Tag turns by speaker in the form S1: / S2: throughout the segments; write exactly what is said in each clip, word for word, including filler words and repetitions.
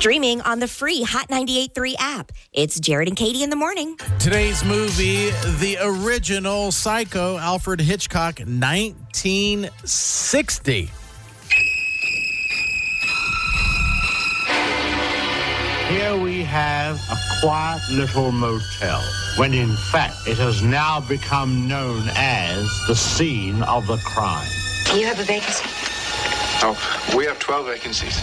S1: Streaming on the free Hot ninety-eight point three app. It's Jared and Katie in the morning.
S2: Today's movie, the original Psycho, Alfred Hitchcock, nineteen sixty.
S3: Here we have a quiet little motel, when in fact it has now become known as the scene of the crime.
S4: Do you have a vacancy?
S5: Oh, we have twelve vacancies.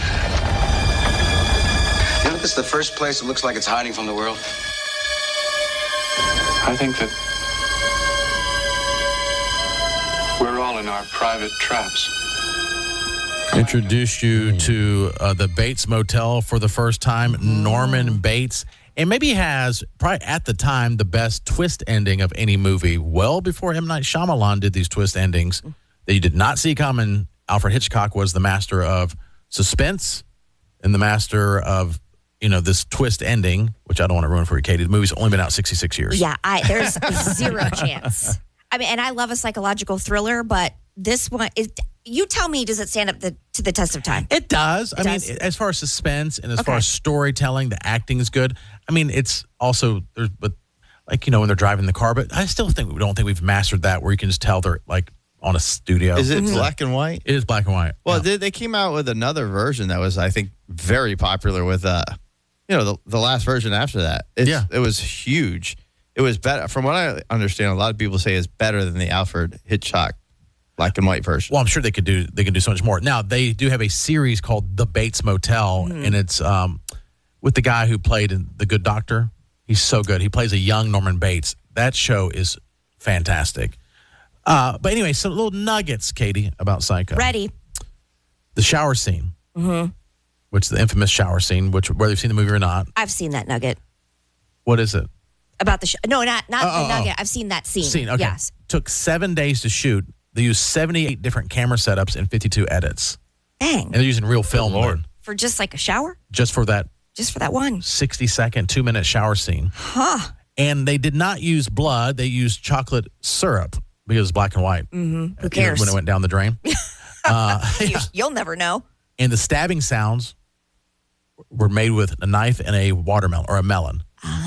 S6: You know, this is the first place that looks like it's hiding from the world.
S5: I think that we're all in our private traps.
S2: Introduce you to uh, the Bates Motel for the first time, Norman Bates. And maybe has, probably at the time, the best twist ending of any movie. Well before M. Night Shyamalan did these twist endings that you did not see coming. Alfred Hitchcock was the master of suspense and the master of, you know, this twist ending, which I don't want to ruin for you, Katie. The movie's only been out sixty-six years.
S1: Yeah, I, there's zero chance. I mean, and I love a psychological thriller, but this one is... You tell me, does it stand up the, to the test of time?
S2: It does.
S1: It
S2: I
S1: does.
S2: mean, as far as suspense and as
S1: Okay.
S2: far as storytelling, the acting is good. I mean, it's also, there's, but like, you know, when they're driving the car, but I still think, we don't think we've mastered that where you can just tell they're like on a studio.
S7: Is it black and white?
S2: It is black and white.
S7: Well,
S2: yeah.
S7: they, they came out with another version that was, I think, very popular with, uh, you know, the, the last version after that. It's,
S2: Yeah.
S7: It was huge. It was better. From what I understand, a lot of people say it's better than the Alfred Hitchcock black and white version.
S2: Well, I'm sure they could do they can do so much more. Now, they do have a series called The Bates Motel,
S1: Mm-hmm.
S2: and it's um, with the guy who played in The Good Doctor. He's so good. He plays a young Norman Bates. That show is fantastic. Uh, but anyway, some little nuggets, Katie, about Psycho.
S1: Ready.
S2: The shower scene,
S1: Mm-hmm.
S2: which is the infamous shower scene, which whether you've seen the movie or not.
S1: I've seen that nugget.
S2: What is it?
S1: About the... Sh- no, not, not
S2: Oh, oh,
S1: the nugget.
S2: oh.
S1: I've seen that scene.
S2: Scene, okay.
S1: Yes.
S2: Took seven days to shoot. They used seventy-eight different camera setups and fifty-two edits.
S1: Dang.
S2: And they're using real film then,
S1: For just like a shower?
S2: just for that
S1: Just for that one?
S2: sixty-second, two-minute shower scene.
S1: Huh.
S2: And they did not use blood. They used chocolate syrup because it's black and white.
S1: Mm-hmm. Who
S2: uh,
S1: cares?
S2: When it went down the drain. uh,
S1: You, you'll never know.
S2: and the stabbing sounds were made with a knife and a watermelon or a melon.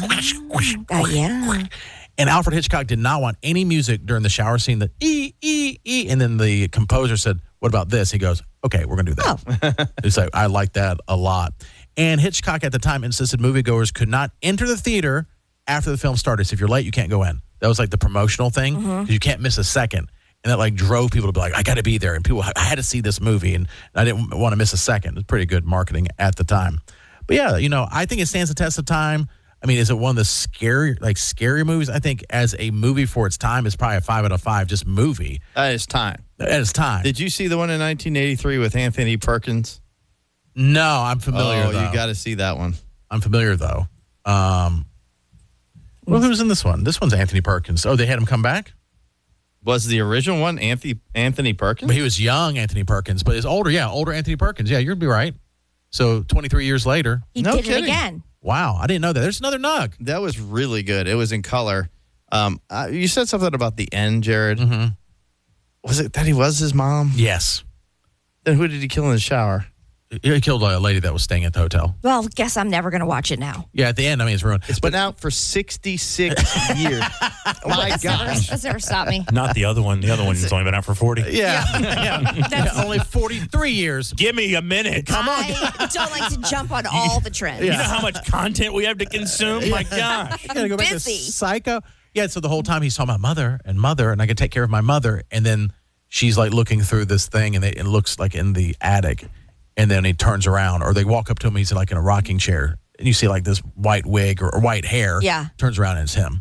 S1: Uh, yeah.
S2: And Alfred Hitchcock did not want any music during the shower scene. The e e e, and then the composer said, "What about this?" He goes, "Okay, we're gonna do that."
S1: Oh.
S2: He's like, "I like that a lot." And Hitchcock at the time insisted moviegoers could not enter the theater after the film started. So if you're late, you can't go in. That was like the promotional thing.
S1: Mm-hmm.
S2: You can't miss a second, and that like drove people to be like, "I got to be there." And people, I had to see this movie, and I didn't want to miss a second. It was pretty good marketing at the time. But yeah, you know, I think it stands the test of time. I mean, is it one of the scary, like scary movies? I think as a movie for its time, it's probably a five out of five, just movie
S7: That is time.
S2: at its time.
S7: Did you see the one in nineteen eighty-three with Anthony Perkins?
S2: no, I'm familiar.
S7: Oh,
S2: though.
S7: you got to see that one.
S2: I'm familiar though. Um, well, who's in this one? This one's Anthony Perkins. Oh, they had him come back,
S7: Was the original one Anthony Anthony Perkins?
S2: but he was young Anthony Perkins, but he's older. Yeah, older Anthony Perkins. Yeah, you'd be right. So twenty-three years later.
S1: He
S7: No
S1: did
S7: kidding.
S1: it again.
S2: Wow, I didn't know that. There's another nug.
S7: That was really good. It was in color. Um, uh, you said something about the end, Jared.
S2: Mm-hmm.
S7: Was it that he was his mom?
S2: Yes,
S7: Then who did he kill in the shower?
S2: he killed a lady that was staying at the hotel.
S1: Well, guess I'm never going to watch it now.
S2: Yeah, at the end, I mean, it's ruined.
S7: It's been out for sixty-six years. My
S1: That's never,
S7: gosh.
S1: that's never stopped me.
S8: Not the other one. The other one's only been out for forty.
S2: Yeah, yeah.
S1: That's-
S2: only forty-three years.
S8: Give me a minute. Come on.
S1: I don't like to jump on all the trends.
S8: You know how much content we have to consume? My gosh.
S2: I gotta go back
S1: Busy.
S2: to Psycho. Yeah, so the whole time he's talking about mother and mother, and I can take care of my mother, and then she's like looking through this thing, and it, it looks like in the attic, and then he turns around, or they walk up to him, he's like in a rocking chair, and you see like this white wig or, or white hair.
S1: Yeah.
S2: Turns around and it's him.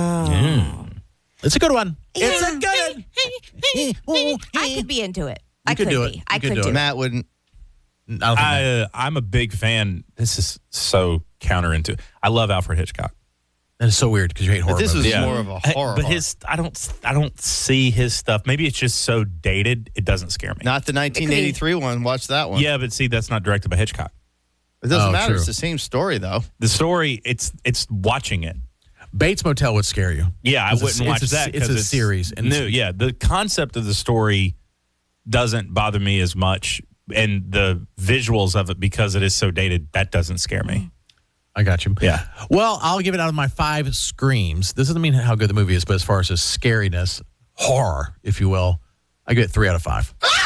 S1: Oh.
S2: It's a good one. It's
S1: Yeah.
S2: a good one.
S1: I could be into it. I
S2: could
S1: could
S2: do
S1: be.
S2: it. You
S1: I
S2: could
S1: could
S2: do
S1: do
S2: it.
S1: it.
S7: Matt wouldn't.
S2: I don't think
S8: I,
S2: that,
S8: uh, I'm a big fan. This is so counterintuitive. I love Alfred Hitchcock.
S2: that is so weird because you hate horror
S7: This
S2: movies.
S7: is more of a horror.
S8: But his, I don't, I don't see his stuff. Maybe it's just so dated, it doesn't scare me.
S7: Not the nineteen eighty-three one. Watch that one.
S8: Yeah, but see, that's not directed by Hitchcock.
S7: It doesn't
S2: Oh,
S7: matter.
S2: true.
S7: It's the same story, though.
S8: The story, it's it's watching it.
S2: Bates Motel would scare you.
S8: Yeah, I
S2: It's a-
S8: wouldn't
S2: it's
S8: watch
S2: a-
S8: that.
S2: it's
S8: 'cause
S2: a series, and
S8: new.
S2: it's-
S8: Yeah, the concept of the story doesn't bother me as much, and the visuals of it, because it is so dated, that doesn't scare me.
S2: I got you.
S8: Yeah.
S2: Well, I'll give it out of my five screams. This doesn't mean how good the movie is, but as far as its scariness, horror, if you will, I give it three out of five.